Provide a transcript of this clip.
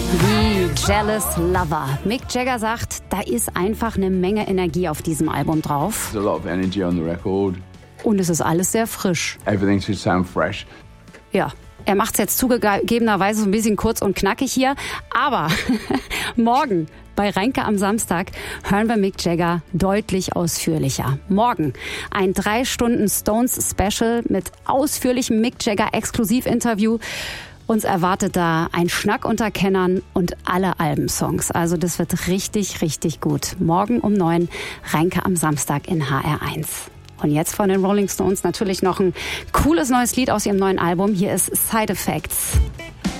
Wie Jealous Lover. Mick Jagger sagt, da ist einfach eine Menge Energie auf diesem Album drauf. There's a lot of energy on the record. Und es ist alles sehr frisch. Everything should sound fresh. Ja, er macht es jetzt zugegebenerweise so ein bisschen kurz und knackig hier. Aber morgen bei Reinke am Samstag hören wir Mick Jagger deutlich ausführlicher. Morgen ein 3 Stunden Stones Special mit ausführlichem Mick Jagger Exklusivinterview. Uns erwartet da ein Schnack unter Kennern und alle Albensongs. Also das wird richtig, richtig gut. Morgen um 9, Reinke am Samstag in HR1. Und jetzt von den Rolling Stones natürlich noch ein cooles neues Lied aus ihrem neuen Album. Hier ist Side Effects.